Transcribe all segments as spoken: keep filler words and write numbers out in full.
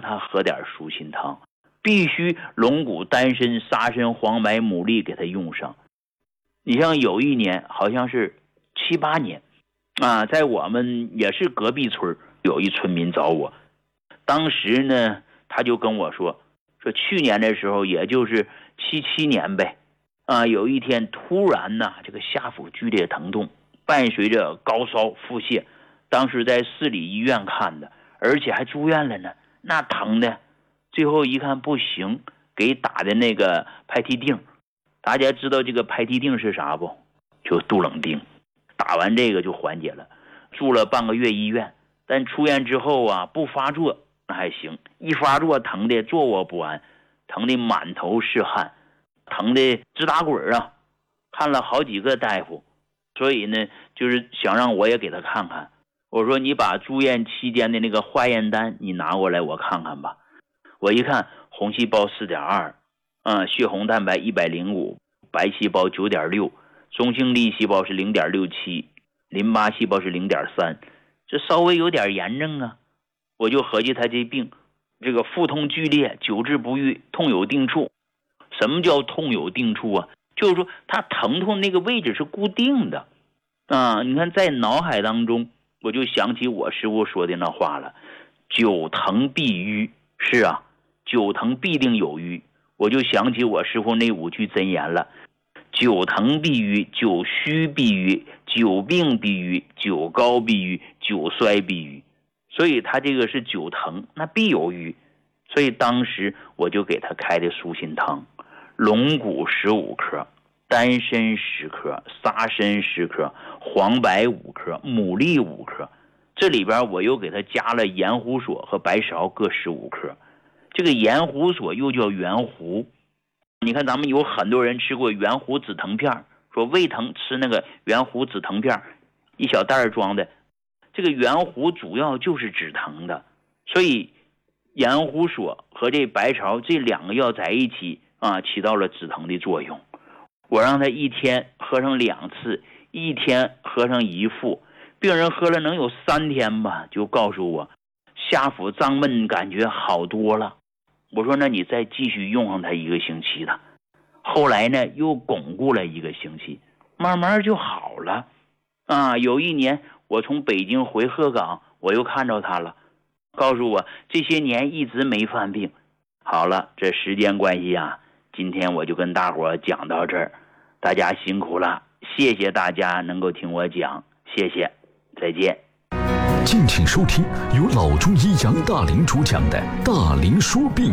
他喝点舒心汤，必须龙骨、丹参、沙参、黄白、牡蛎给他用上。你像有一年好像是七八年啊，在我们也是隔壁村有一村民找我，当时呢他就跟我说说去年的时候也就是七七年呗啊，有一天突然呢这个下腹剧烈疼痛，伴随着高烧腹泻，当时在市里医院看的，而且还住院了呢，那疼的最后一看不行，给打的那个拍替锭。大家知道这个拍替锭是啥不？就杜冷丁，打完这个就缓解了，住了半个月医院，但出院之后啊不发作那还行，一发作疼的坐卧不安，疼的满头是汗，疼的直打滚啊，看了好几个大夫，所以呢就是想让我也给他看看。我说你把住院期间的那个化验单你拿过来我看看吧。我一看红细胞 四点二， 嗯，血红蛋白一百零五，白细胞 九点六， 中性粒细胞是 零点六七， 淋巴细胞是 零点三， 这稍微有点炎症啊。我就合计他这病这个腹痛剧烈，久治不愈，痛有定处。什么叫痛有定处啊？就是说他疼痛那个位置是固定的啊。你看在脑海当中我就想起我师父说的那话了，久疼必瘀。是啊，久疼必定有瘀。我就想起我师父那五句真言了，久疼必瘀，久虚必瘀，久病必瘀，久高必瘀，久衰必瘀。所以他这个是久疼，那必有瘀。所以当时我就给他开的舒心汤，龙骨十五克，丹参十克，沙参十克，黄白五克，牡蛎五克。这里边我又给他加了盐胡索和白芍各十五克。这个盐胡索又叫圆胡，你看咱们有很多人吃过圆胡止疼片，说胃疼吃那个圆胡止疼片，一小袋装的。这个圆胡主要就是止疼的，所以盐胡索和这白芍这两个药在一起啊，起到了止疼的作用。我让他一天喝上两次，一天喝上一副。病人喝了能有三天吧，就告诉我下腹胀闷感觉好多了。我说那你再继续用上它一个星期的。后来呢又巩固了一个星期，慢慢就好了啊。有一年我从北京回鹤岗，我又看着他了，告诉我这些年一直没犯病。好了，这时间关系啊，今天我就跟大伙讲到这儿，大家辛苦了，谢谢大家能够听我讲，谢谢，再见。 敬请收听由老中医杨大林主讲的《大林说病》。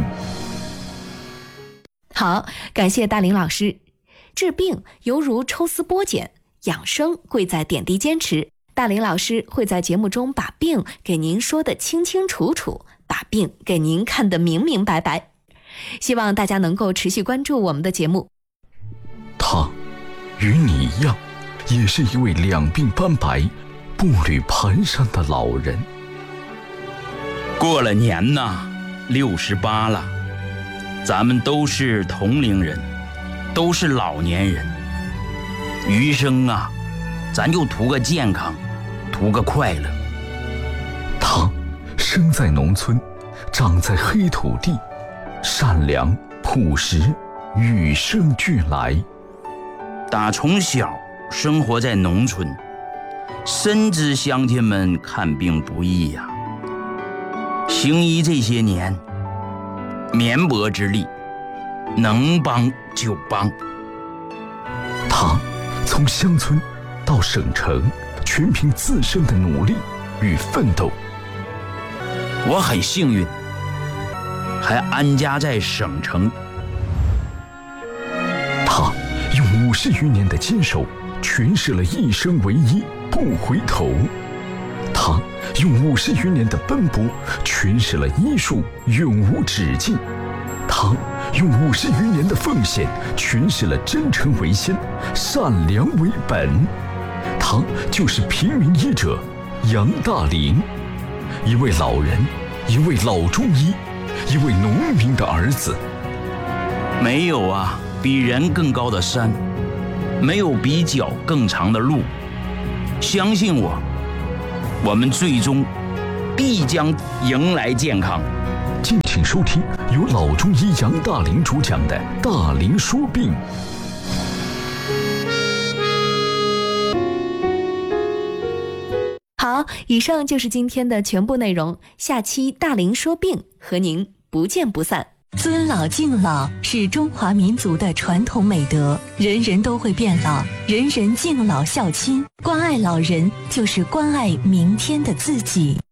好，感谢大林老师。治病犹如抽丝剥茧，养生贵在点滴坚持。大林老师会在节目中把病给您说得清清楚楚，把病给您看得明明白白。希望大家能够持续关注我们的节目。 他与你一样，也是一位两鬓斑白、步履蹒跚的老人。 过了年呐，六十八了，咱们都是同龄人，都是老年人。余生啊，咱就图个健康，图个快乐。 他生在农村，长在黑土地，善良朴实，与生俱来。 打从小生活在农村，深知乡亲们看病不易呀、啊。行医这些年，绵薄之力，能帮就帮。 他从乡村到省城，全凭自身的努力与奋斗。 我很幸运，还安家在省城。 他用五十余年的坚守，诠释了一生为一，不回头。他用五十余年的奔波，诠释了医术永无止境。他用五十余年的奉献，诠释了真诚为先，善良为本。他就是平民医者杨大林，一位老人，一位老中医，一位农民的儿子。 没有啊比人更高的山，没有比脚更长的路。相信我，我们最终必将迎来健康。 敬请收听由老中医杨大林主讲的《大林说病》。 好，以上就是今天的全部内容，下期大林说病和您不见不散。 尊老敬老是中华民族的传统美德，人人都会变老，人人敬老孝亲，关爱老人就是关爱明天的自己。